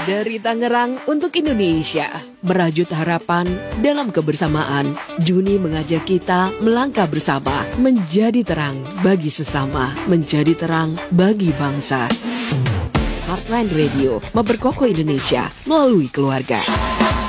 Dari Tangerang untuk Indonesia, merajut harapan dalam kebersamaan. Juni mengajak kita melangkah bersama, menjadi terang bagi sesama, menjadi terang bagi bangsa. Heartline Radio memperkokoh Indonesia melalui keluarga.